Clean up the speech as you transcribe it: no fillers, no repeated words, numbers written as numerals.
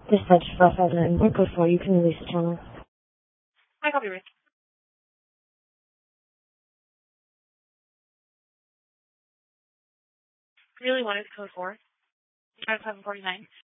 Dispatch 559. We're code 4. You can release the channel. Hi, copy, Rick. Really wanted code 4. 749.